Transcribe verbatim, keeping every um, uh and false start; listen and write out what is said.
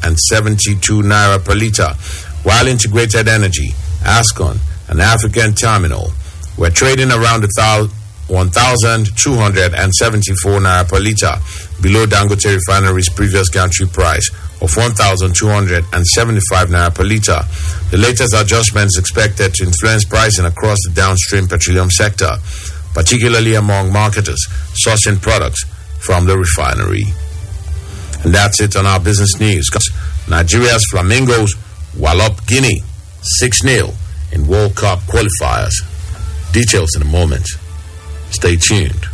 seventy-two naira per litre, while Integrated Energy, Ascon, and African Terminal were trading around the one thousand two hundred seventy-four naira per litre, below Dangote Refinery's previous gantry price of one thousand two hundred seventy-five naira per litre. The latest adjustment is expected to influence pricing across the downstream petroleum sector, particularly among marketers sourcing products from the refinery. And that's it on our business news. Nigeria's Flamingos wallop Guinea six nil in World Cup qualifiers. Details in a moment. Stay tuned.